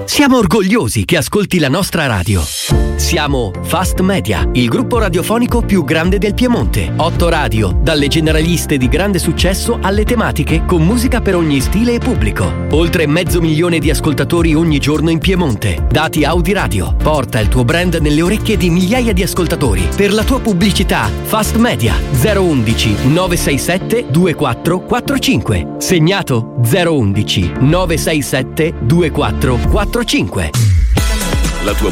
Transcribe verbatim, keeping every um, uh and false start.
Siamo orgogliosi che ascolti la nostra radio. Siamo Fast Media, il gruppo radiofonico più grande del Piemonte. Otto radio, dalle generaliste di grande successo alle tematiche con musica per ogni stile e pubblico. Oltre mezzo milione di ascoltatori ogni giorno in Piemonte. Dati Audi Radio. Porta il tuo brand nelle orecchie di migliaia di ascoltatori. Per la tua pubblicità, Fast Media zero uno uno nove sei sette due quattro quattro cinque. Segnato zero uno uno nove sei sette due quattro quattro cinque. La tua